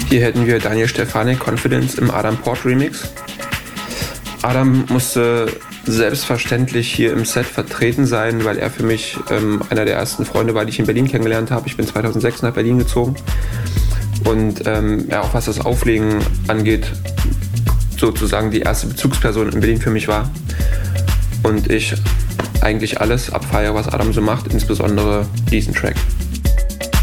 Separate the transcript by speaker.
Speaker 1: Hier hätten wir Daniel Stefanik, Confidence im Adam Port Remix. Adam musste selbstverständlich hier im Set vertreten sein, weil er für mich einer der ersten Freunde war, die ich in Berlin kennengelernt habe. Ich bin 2006 nach Berlin gezogen und auch was das Auflegen angeht, sozusagen die erste Bezugsperson in Berlin für mich war. Und ich eigentlich alles abfeiere, was Adam so macht, insbesondere diesen Track.